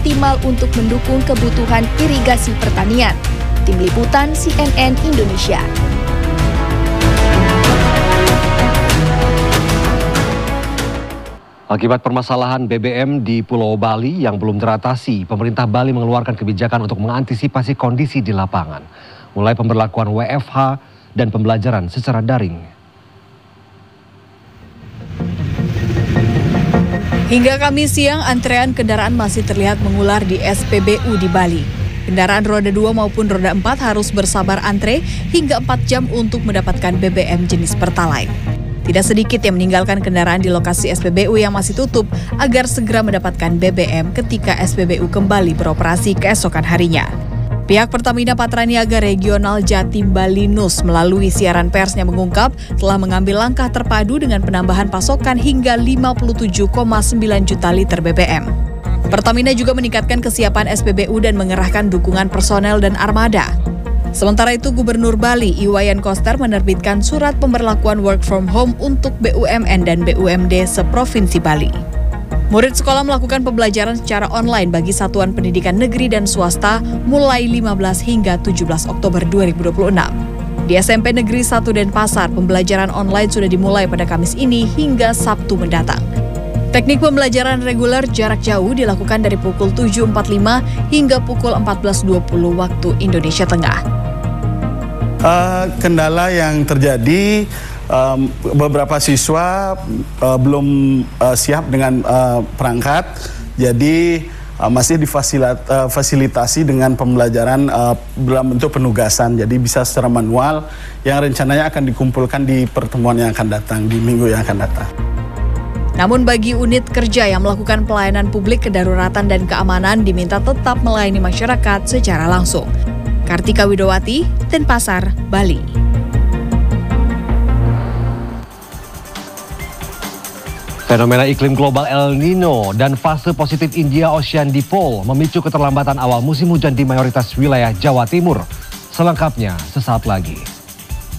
optimal untuk mendukung kebutuhan irigasi pertanian. Tim Liputan CNN Indonesia. Akibat permasalahan BBM di Pulau Bali yang belum teratasi, pemerintah Bali mengeluarkan kebijakan untuk mengantisipasi kondisi di lapangan, mulai pemberlakuan WFH dan pembelajaran secara daring. Hingga Kamis siang, antrean kendaraan masih terlihat mengular di SPBU di Bali. Kendaraan roda 2 maupun roda 4 harus bersabar antre hingga 4 jam untuk mendapatkan BBM jenis Pertalite. Tidak sedikit yang meninggalkan kendaraan di lokasi SPBU yang masih tutup agar segera mendapatkan BBM ketika SPBU kembali beroperasi keesokan harinya. Pihak Pertamina Patraniaga Regional Jatim Bali NUS melalui siaran persnya mengungkap telah mengambil langkah terpadu dengan penambahan pasokan hingga 57,9 juta liter BBM. Pertamina juga meningkatkan kesiapan SPBU dan mengerahkan dukungan personel dan armada. Sementara itu, Gubernur Bali Iwayan Koster menerbitkan surat pemberlakuan work from home untuk BUMN dan BUMD seprovinsi Bali. Murid sekolah melakukan pembelajaran secara online bagi satuan pendidikan negeri dan swasta mulai 15 hingga 17 Oktober 2026. Di SMP Negeri 1 Denpasar, pembelajaran online sudah dimulai pada Kamis ini hingga Sabtu mendatang. Teknik pembelajaran reguler jarak jauh dilakukan dari pukul 7.45 hingga pukul 14.20 waktu Indonesia Tengah. Kendala yang terjadi, beberapa siswa belum siap dengan perangkat, jadi masih difasilitasi dengan pembelajaran dalam bentuk penugasan, jadi bisa secara manual yang rencananya akan dikumpulkan di pertemuan yang akan datang, di minggu yang akan datang. Namun bagi unit kerja yang melakukan pelayanan publik kedaruratan dan keamanan diminta tetap melayani masyarakat secara langsung. Kartika Widowati, Denpasar, Bali. Fenomena iklim global El Nino dan fase positif India Ocean Dipole memicu keterlambatan awal musim hujan di mayoritas wilayah Jawa Timur. Selengkapnya sesaat lagi.